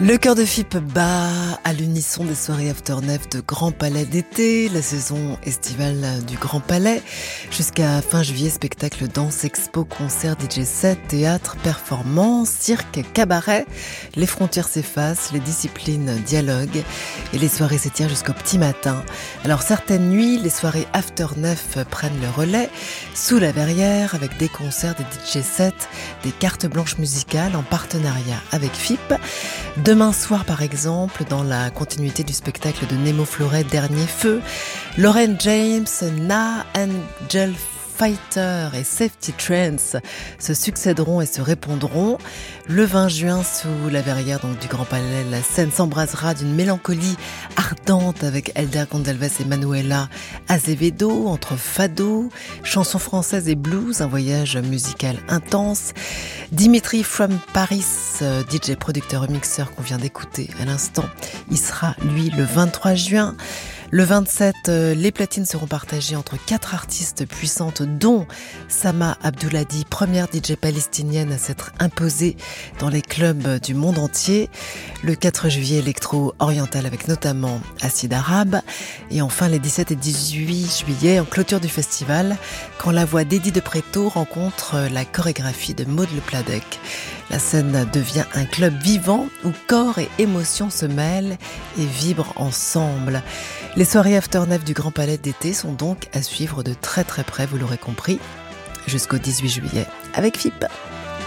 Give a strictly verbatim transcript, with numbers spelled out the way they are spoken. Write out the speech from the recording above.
Le cœur de Fippe bat à l'unisson des soirées After Neuf de Grand Palais d'été, la saison estivale du Grand Palais. Jusqu'à fin juillet, spectacle, danse, expo, concert, D J set, théâtre, performance, cirque, cabaret. Les frontières s'effacent, les disciplines dialoguent et les soirées s'étirent jusqu'au petit matin. Alors certaines nuits, les soirées After Neuf prennent le relais sous la verrière avec des concerts, des D J sets, des cartes blanches musicales en partenariat avec Fippe. Demain soir, par exemple, dans la continuité du spectacle de Nemo Fleuret, Dernier Feu, Lauren James, Na, Angel Fighter et Safety Trance se succéderont et se répondront. Le vingt juin, sous la verrière donc, du Grand Palais, la scène s'embrasera d'une mélancolie ardente avec Elder Gonzalez et Manuela Azevedo, entre fado, chansons françaises et blues, un voyage musical intense. Dimitri from Paris, D J producteur mixeur qu'on vient d'écouter à l'instant, il sera lui le vingt-trois juin. Le vingt-sept, les platines seront partagées entre quatre artistes puissantes, dont Sama Abdouladi, première D J palestinienne à s'être imposée dans les clubs du monde entier. Le quatre juillet, électro-oriental avec notamment Acide Arabe. Et enfin, les dix-sept et dix-huit juillet, en clôture du festival, quand la voix d'Eddie de Pretto rencontre la chorégraphie de Maud Le Pladec. La scène devient un club vivant où corps et émotions se mêlent et vibrent ensemble. Les soirées After Neuf du Grand Palais d'été sont donc à suivre de très très près, vous l'aurez compris, jusqu'au dix-huit juillet avec Fippe.